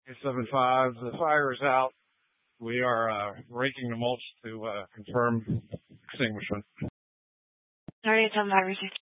875, the fire is out. We are raking the mulch to confirm extinguishment. Sorry, it's on my